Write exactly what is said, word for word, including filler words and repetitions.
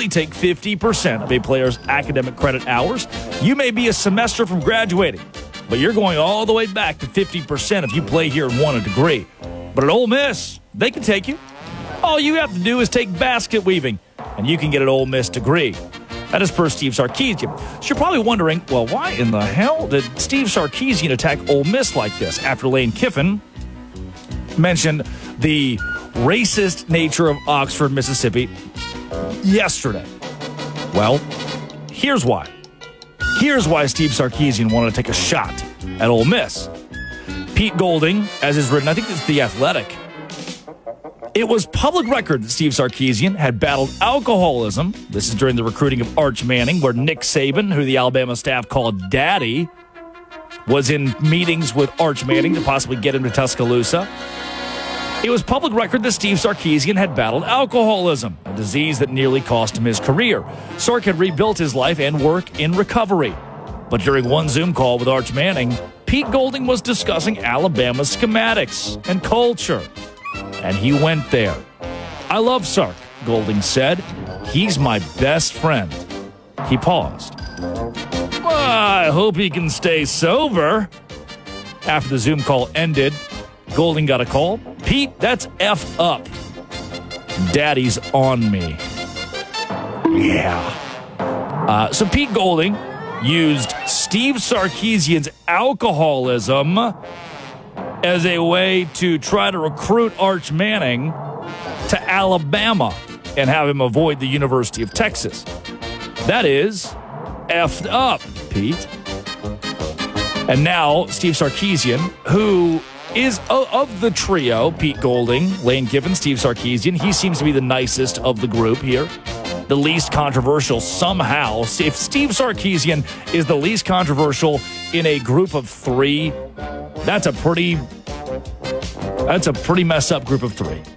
only take fifty percent of a player's academic credit hours. You may be a semester from graduating, but you're going all the way back to fifty percent if you play here and want a degree. But at Ole Miss, they can take you. All you have to do is take basket weaving, and you can get an Ole Miss degree. That is per Steve Sarkisian. So you're probably wondering, well, why in the hell did Steve Sarkisian attack Ole Miss like this after Lane Kiffin mentioned the racist nature of Oxford, Mississippi yesterday? Well, here's why. Here's why Steve Sarkisian wanted to take a shot at Ole Miss. Pete Golding, as is written, I think it's The Athletic. It was public record that Steve Sarkisian had battled alcoholism. This is during the recruiting of Arch Manning, where Nick Saban, who the Alabama staff called Daddy, was in meetings with Arch Manning to possibly get him to Tuscaloosa. It was public record that Steve Sarkisian had battled alcoholism, a disease that nearly cost him his career. Sark had rebuilt his life and work in recovery. But during one Zoom call with Arch Manning, Pete Golding was discussing Alabama's schematics and culture. And he went there. I love Sark, Golding said. He's my best friend. He paused. Well, I hope he can stay sober. After the Zoom call ended, Golding got a call. Pete, that's effed up. Daddy's on me. Yeah. Uh, so Pete Golding used Steve Sarkisian's alcoholism as a way to try to recruit Arch Manning to Alabama and have him avoid the University of Texas. That is effed up, Pete. And now Steve Sarkisian, who is of the trio, Pete Golding, Lane Kiffin, Steve Sarkisian, he seems to be the nicest of the group here. The least controversial somehow. If Steve Sarkisian is the least controversial in a group of three, that's a pretty, that's a pretty mess up group of three.